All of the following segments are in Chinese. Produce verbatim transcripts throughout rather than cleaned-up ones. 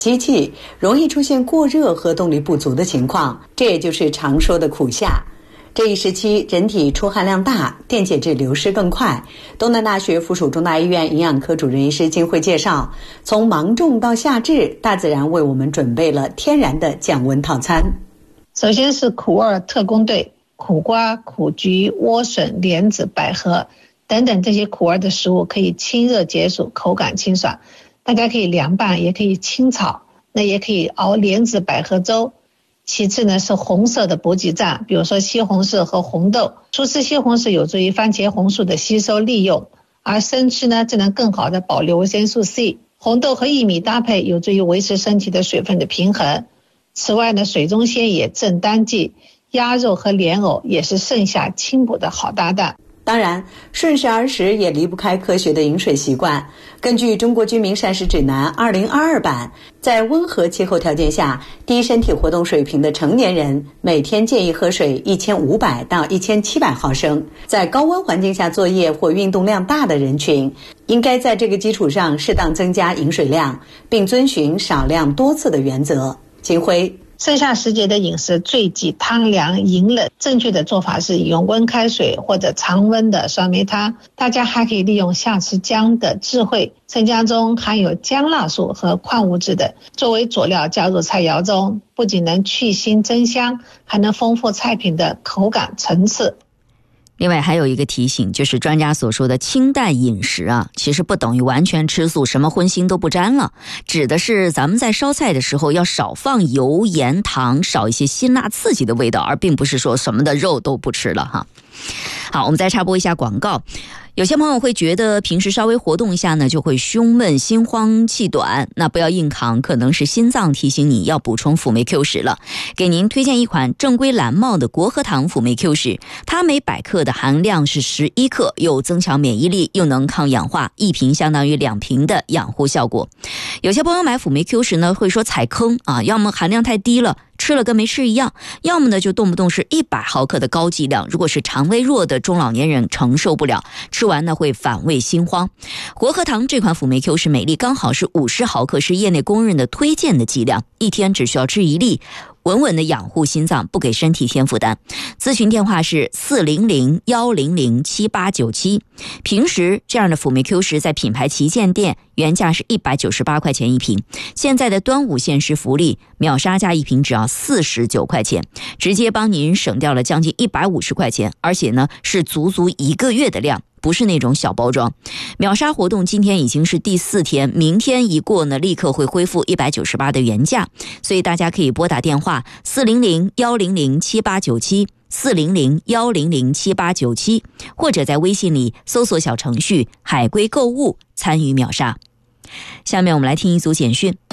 机器容易出现过热和动力不足的情况，这也就是常说的苦夏。这一时期人体出汗量大，电解质流失更快。东南大学附属中大医院营养科主任医师金辉介绍，从芒种到夏至，大自然为我们准备了天然的降温套餐。 首先是苦味特工队，苦瓜、苦菊、莴笋、莲子、百合等等这些苦味的食物可以清热解暑，口感清爽。大家可以凉拌，也可以清炒，那也可以熬莲子百合粥。其次呢是红色的补给站，比如说西红柿和红豆。初吃西红柿有助于番茄红素的吸收利用，而生吃呢则能更好的保留维生素 C。 红豆和薏米搭配有助于维持身体的水分的平衡。此外呢，水中鲜也正当季，鸭肉和莲藕也是盛夏清补的好搭档。 当然，顺势而食也离不开科学的饮水习惯。根据《中国居民膳食指南》二零二二版，在温和气候条件下，低身体活动水平的成年人每天建议喝水一千五百到一千七百毫升。在高温环境下作业或运动量大的人群，应该在这个基础上适当增加饮水量，并遵循少量多次的原则。金辉， 盛夏时节的饮食最忌汤凉饮冷，正确的做法是饮用温开水或者常温的酸梅汤。大家还可以利用夏吃姜的智慧，生姜中含有姜辣素和矿物质的，作为佐料加入菜肴中，不仅能去腥增香，还能丰富菜品的口感层次。 另外还有一个提醒，就是专家所说的清淡饮食啊，其实不等于完全吃素，什么荤腥都不沾了，指的是咱们在烧菜的时候要少放油盐糖，少一些辛辣刺激的味道，而并不是说什么的肉都不吃了哈。好，我们再插播一下广告。有些朋友会觉得平时稍微活动一下呢，就会胸闷、心慌、气短，那不要硬扛，可能是心脏提醒你要补充辅酶 Q 十了。给您推荐一款正规蓝帽的国和堂辅酶 Q 十，它每百克的含量是十一克，有增强免疫力，又能抗氧化，一瓶相当于两瓶的养护效果。有些朋友买辅酶 Q 十呢，会说踩坑啊，要么含量太低了，吃了跟没吃一样，要么呢就动不动是一百毫克的高剂量，如果是肠胃弱的中老年人承受不了，吃完呢会反胃心慌。国和堂这款辅酶 Q 十每粒刚好是五十毫克，是业内公认的推荐的剂量，一天只需要吃一粒，稳稳的养护心脏，不给身体添负担。咨询电话是四零零一零零七八九七。平时这样的辅酶 Q 十在品牌旗舰店原价是一百九十八块钱一瓶，现在的端午限时福利，秒杀价一瓶只要四十九块钱，直接帮您省掉了将近一百五十块钱，而且呢是足足一个月的量，不是那种小包装。秒杀活动今天已经是第四天，明天一过呢，立刻会恢复一百九十八的原价，所以大家可以拨打电话四零零一零零七八九七。四零零一零零七八九七，或者在微信里搜索小程序海龟购物参与秒杀。下面我们来听一组简讯。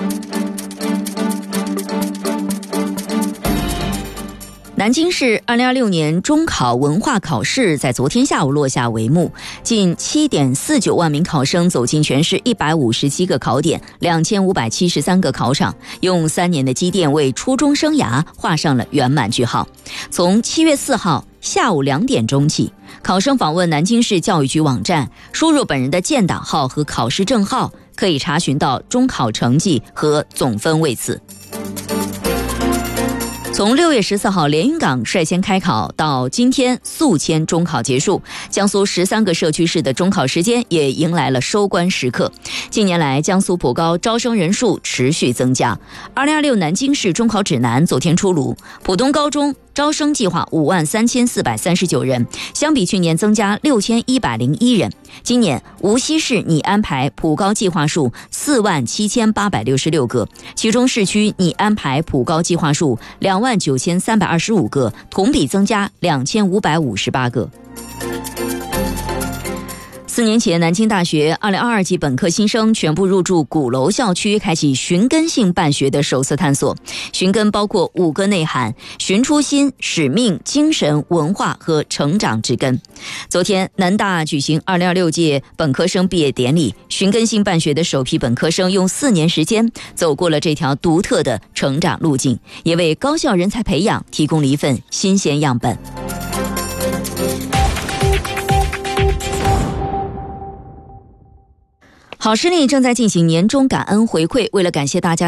南京市二零二六年中考文化考试在昨天下午落下帷幕，近 七点四九万名考生走进全市一百五十七个考点，两千五百七十三个考场，用三年的积淀为初中生涯画上了圆满句号。从七月四号下午两点钟起，考生访问南京市教育局网站，输入本人的建档号和考试证号，可以查询到中考成绩和总分位次。从六月十四号连云港率先开考到今天宿迁中考结束，江苏十三个社区市的中考时间也迎来了收官时刻。近年来，江苏普高招生人数持续增加。二零二六南京市中考指南昨天出炉，浦东高中招生计划五万三千四百三十九人，相比去年增加六千一百零一人。今年无锡市拟安排普高计划数四万七千八百六十六个，其中市区拟安排普高计划数两万九千三百二十五个，同比增加两千五百五十八个。四年前，南京大学二零二二级本科新生全部入住鼓楼校区，开启寻根性办学的首次探索。寻根包括五个内涵：寻初心、使命、精神、文化和成长之根。昨天，南大举行二零二六届本科生毕业典礼，寻根性办学的首批本科生用四年时间走过了这条独特的成长路径，也为高校人才培养提供了一份新鲜样本。好视力正在进行年终感恩回馈，为了感谢大家